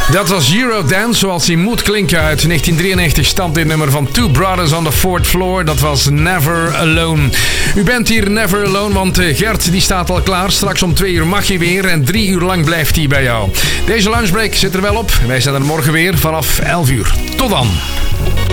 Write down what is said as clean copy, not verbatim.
Dat was Eurodance, zoals hij moet klinken. Uit 1993 stamt dit nummer van Two Brothers on the Fourth Floor. Dat was Never Alone. U bent hier never alone, want Gert die staat al klaar. Straks om 2 uur mag je weer en 3 uur lang blijft hij bij jou. Deze lunchbreak zit er wel op. Wij zijn er morgen weer vanaf 11 uur. Tot dan.